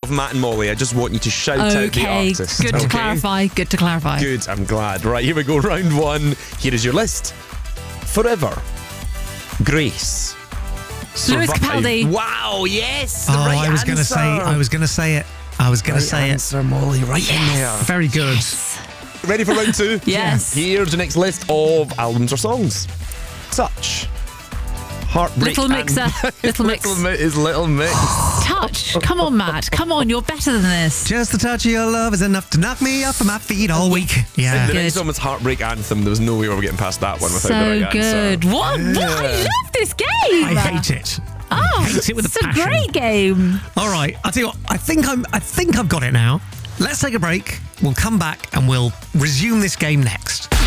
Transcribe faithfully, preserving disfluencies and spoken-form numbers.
of Matt and Molly. I just want you to shout out the Okay, artist. good to okay? clarify. Good to clarify. Good, I'm glad. Right, here we go. Round one. Here is your list. Forever. Grace. Lewis Capaldi. Wow, yes. The Oh, right I was going to answer. say. I was going to say it. I was going Right to say answer, Molly. Right in there. it. Very good. Ready for round two? Yes. Here's the next list of albums or songs. Touch. Heartbreak. Little Mixer. and- Little Mix. Little Mi- is Little Mix. Touch. Come on, Matt. Come on, you're better than this. Just the touch of your love is enough to knock me off of my feet all week. Yeah. The Good. next one was Heartbreak Anthem. There was no way we were getting past that one without the So right good. answer. What? What? I Yeah. love this game. I hate it. Oh, hate it with a it's passion. a great game. All right, I'll tell you what. I think I'm. I think I've got it now. Let's take a break. We'll come back and we'll resume this game next.